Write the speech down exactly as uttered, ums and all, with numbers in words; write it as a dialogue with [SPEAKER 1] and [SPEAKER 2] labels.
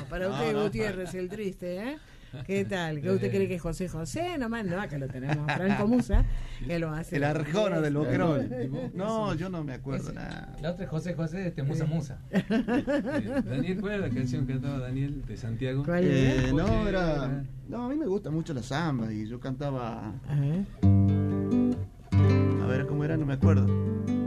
[SPEAKER 1] para
[SPEAKER 2] No,
[SPEAKER 1] usted,
[SPEAKER 2] no,
[SPEAKER 1] Gutiérrez, el triste, ¿eh? ¿Qué tal? ¿Qué usted cree que es José José? Nomás no, acá lo tenemos a Franco Musa, que lo hace.
[SPEAKER 2] El Arjona del Boquerón.
[SPEAKER 3] Claro.
[SPEAKER 2] No, yo no me acuerdo
[SPEAKER 3] Ese.
[SPEAKER 2] nada.
[SPEAKER 3] La otra es José José, este Musa Musa. Eh, Daniel, ¿cuál era la canción que cantaba Daniel de Santiago?
[SPEAKER 1] ¿Cuál
[SPEAKER 2] Eh,
[SPEAKER 1] es?
[SPEAKER 2] no,
[SPEAKER 3] Porque
[SPEAKER 2] era. No, a mí me gusta mucho la samba y yo cantaba.
[SPEAKER 1] A ver.
[SPEAKER 2] A ver cómo era, no me acuerdo.